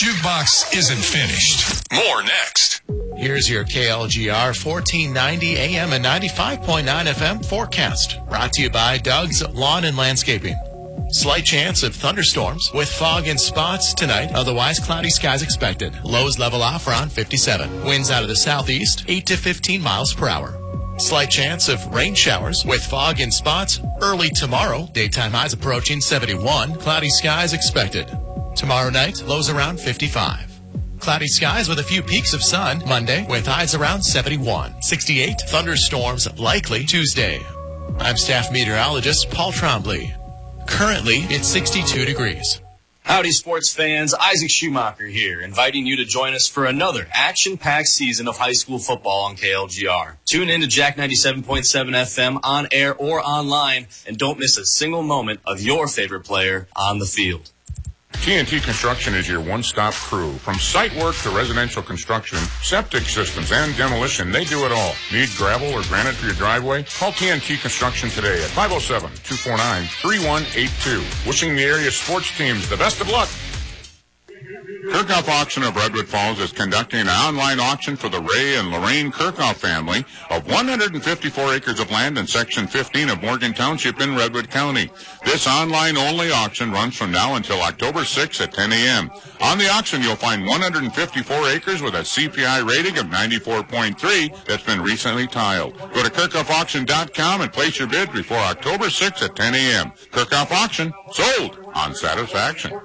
Jukebox isn't finished. More next. Here's your KLGR 1490 AM and 95.9 FM forecast. Brought to you by Doug's Lawn and Landscaping. Slight chance of thunderstorms with fog and spots tonight. Otherwise, cloudy skies expected. Lows level off around 57. Winds out of the southeast, 8 to 15 miles per hour. Slight chance of rain showers with fog and spots early tomorrow. Daytime highs approaching 71. Cloudy skies expected. Tomorrow night, lows around 55. Cloudy skies with a few peaks of sun Monday with highs around 71. 68. Thunderstorms likely Tuesday. I'm staff meteorologist Paul Trombley. Currently, it's 62 degrees. Howdy, sports fans. Isaac Schumacher here, inviting you to join us for another action-packed season of high school football on KLGR. Tune in to Jack 97.7 FM on air or online, and don't miss a single moment of your favorite player on the field. TNT Construction is your one-stop crew. From site work to residential construction, septic systems, and demolition, they do it all. Need gravel or granite for your driveway? Call TNT Construction today at 507-249-3182. Wishing the area sports teams the best of luck. Kirchhoff Auction of Redwood Falls is conducting an online auction for the Ray and Lorraine Kirchhoff family of 154 acres of land in Section 15 of Morgan Township in Redwood County. This online-only auction runs from now until October 6th at 10 a.m. On the auction, you'll find 154 acres with a CPI rating of 94.3 that's been recently tiled. Go to KirchhoffAuction.com and place your bid before October 6th at 10 a.m. Kirchhoff Auction, sold on satisfaction.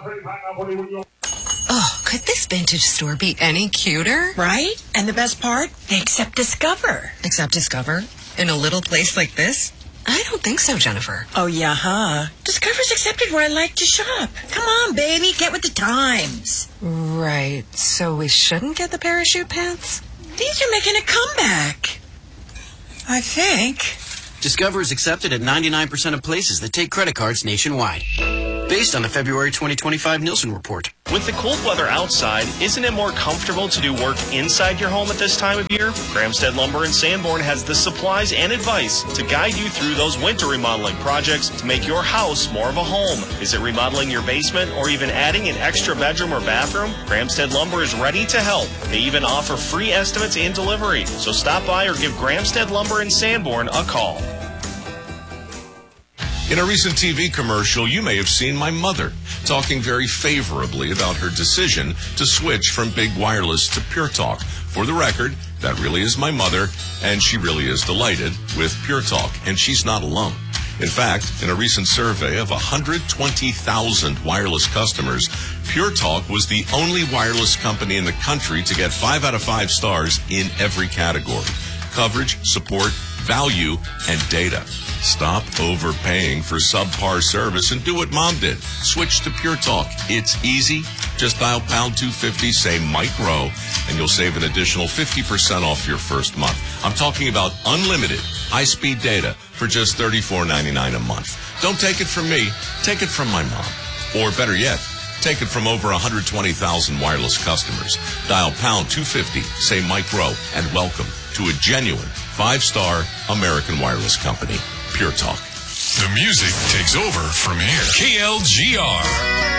Oh, could this vintage store be any cuter? Right? And the best part? They accept Discover. Accept Discover? In a little place like this? I don't think so, Jennifer. Oh, yeah, huh? Discover's accepted where I like to shop. Come on, baby, get with the times. Right. So we shouldn't get the parachute pants? These are making a comeback. I think. Discover is accepted at 99% of places that take credit cards nationwide. Based on the February 2025 Nielsen report. With the cold weather outside, isn't it more comfortable to do work inside your home at this time of year? Gramstead Lumber in Sanborn has the supplies and advice to guide you through those winter remodeling projects to make your house more of a home. Is it remodeling your basement or even adding an extra bedroom or bathroom? Gramstead Lumber is ready to help. They even offer free estimates and delivery. So stop by or give Gramstead Lumber in Sanborn a call. In a recent TV commercial, you may have seen my mother talking very favorably about her decision to switch from big wireless to Pure Talk. For the record, that really is my mother, and she really is delighted with Pure Talk, and she's not alone. In fact, in a recent survey of 120,000 wireless customers, Pure Talk was the only wireless company in the country to get 5 out of 5 stars in every category: coverage, support, value, and data. Stop overpaying for subpar service and do what Mom did. Switch to Pure Talk. It's easy. Just dial pound 250, say Mike Rowe, and you'll save an additional 50% off your first month. I'm talking about unlimited high-speed data for just $34.99 a month. Don't take it from me. Take it from my mom. Or better yet, take it from over 120,000 wireless customers. Dial pound 250, say Mike Rowe, and welcome to a genuine 5-star American wireless company. Pure Talk. The music takes over from here. KLGR.